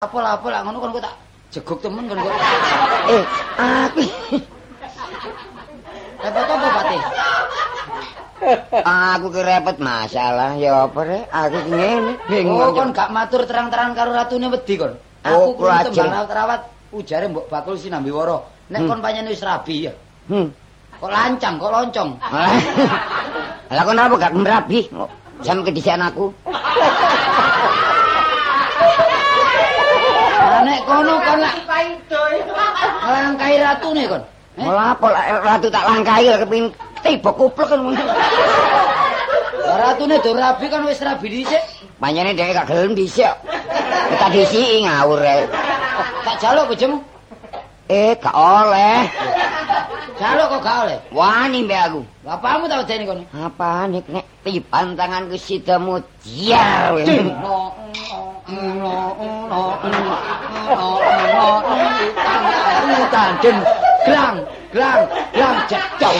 Apa lah ngono kon kok tak jeguk temen kon kok. Aku. Repot apa pate? Aku ki repot masalah ya apa rek? Aku ki ngene bingung. Oh kon gak matur terang-terangan karo ratune wedi kon. Aku kudu tembang rawat ujare Mbok Bakul Sinambi Wara. Nek kon pancen wis rabi ya. Kok lancang, kok loncong. Lah kon apa gak merabi? Jam kedisian aku. Nek kono kon lak langkai ratune kon. Malah apa ratu tak langkai kepengin tiba kuplek kan. Ratune do rabi kan wis rabi dhisik. Panjene dhek gak gelem dhisik. Kita disiki ngawur rek. Tak jaluk bojomu. Gak oleh. Jaluk kok gak oleh. Wani mbek aku. Bapamu tak wedeni kono. Apa nek tiban tanganku sidamu diar. Tanden glang jecau.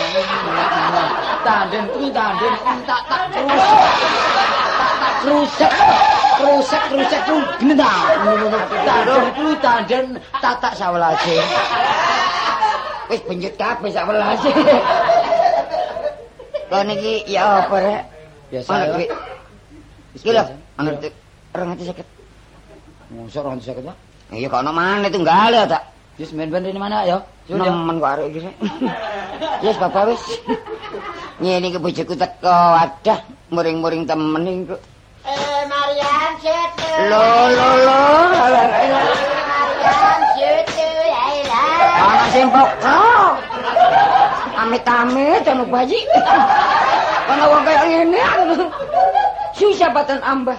Tanden tak krusek ku gendang. Tanden tak sawelase. Wis benjut kabeh sawelase. Kon iki ya apa rek? Biasa ya. Iki lho, ana 250. Mosok 250, Pak? Iya kok ana maneh tunggal ya tak. Wis men-men rene mana ya? Nemen kok arek iki rek. Wis bapak wis. Ngene iki bojoku teko, wadah muring-muring temen iki. Marian situ. Lo. Marian situ ya lah. Ana sing pokro. Amit-amit anu bayi. Ana wong kaya ngene. Susah batan ambah.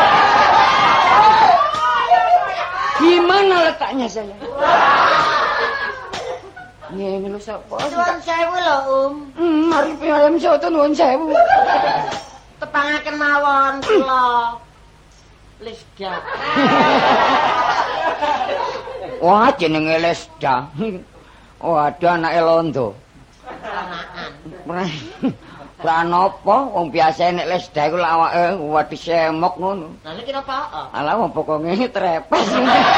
Gimana letaknya saya? Ngene lho sapa? Nuwun sewu lho, Mari piyayam soto nuwun sewu. Tepangaken mawon kula. Lesda. Wah, jenenge Lesda. Waduh anake londo. Pranopo wong biasa nek Lesda iku awake wadhi semok ngono. Lah niki napa? Alah wong pokoke trepes.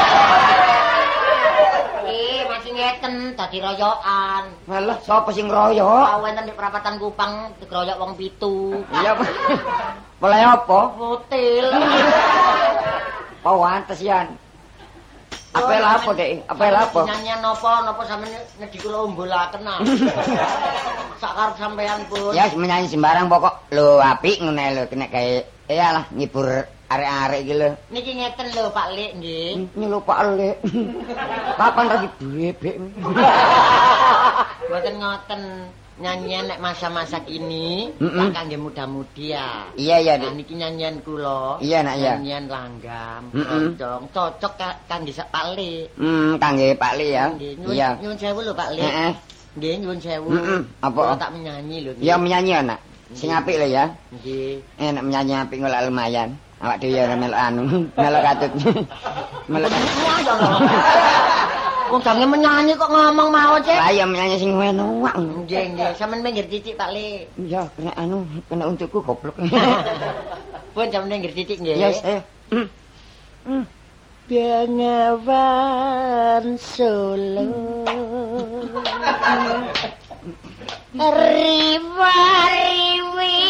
Masih ngeten dadi royokan. Alah sapa sing royok? Wonten di perapatan Kupang dikeroyok wong 7. Iya. Boleh apa? Hotel. Pantes yan. Apel apa, Dek? Apel apa? Nyanyian napa sampeyan ngedi kula umbulaken ah. Sak karep sampean pun. Ya menyanyi sembarang pokok. Lho apik ngono lho kena kae iyalah ngibur arek-arek iki lho. Niki ngeten lho Pak Lik nggih. Nyeluk Pak Lik. Kapan lagi bebek? Mboten ngoten. Nyanyian nek masa-masa kini kangge muda-mudi ya. Iya. Nah, niki nyanyian kula. Iya nak ya. Nyanyian langgam, dong cocok kangge sak Pak Lik. Kangge Pak Lik ya. Iya. Nyuwun sewu lho Pak Lik. Heeh. Nggih nyuwun sewu. Apa? Kula tak menyanyi lho. Ya menyanyi anak. Sing apik lho ya. Nggih. Nek menyanyi apik golek lumayan. Awak dhewe ya melok anu, melok katut. Melok. Wong jange menyanyi kok ngomong mawon, Cek. Lah ya menyanyi sing enak. Nggih. Sampeyan pinggir titik Pak Lik. Iya, kena untukku goblok. Pun sampeyan pinggir titik nggih. Yes, ayo. Bengawan Solo. Riwa-riwi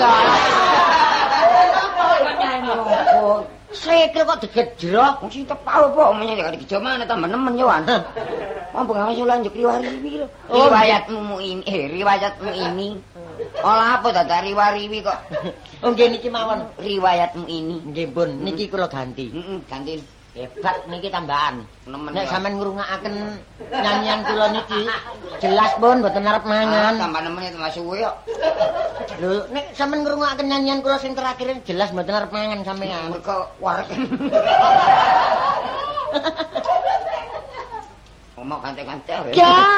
Sekre kok digedrok. Wong sing tepal apa menyanyi gak digejo mana tambah nemen yo an. Wong bengawan lanjut riwa-riwi lho. Riwayatmu ini. Olah apa dadak riwa-riwi kok. Oh nggih niki mawon Riwayatmu ini. nggih pun niki kula ganti. Ganti. Hebat niki tambahan. Nemen. Nek sampean ngrungokake nyanyian kula niki jelas pun mboten arep mangan. Tambah nemen itu suwe kok. Lho nek sampean ngrungokake nyanyian kula sing terakhir jelas mboten arep mangan sampean. Mergo warek. Ngomong kante-kante.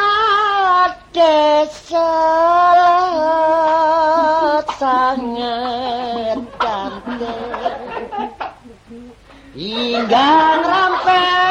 Gadesalat sangat cantik hingga rampai